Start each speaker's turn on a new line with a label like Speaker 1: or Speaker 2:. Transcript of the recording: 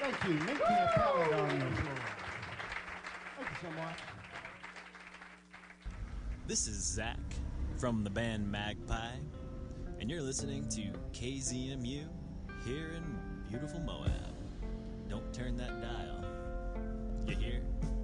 Speaker 1: Thank you. Make me a palette on the floor. Thank you so much.
Speaker 2: This is Zach from the band Magpie, and you're listening to KZMU here in beautiful Moab. Don't turn that dial. You hear?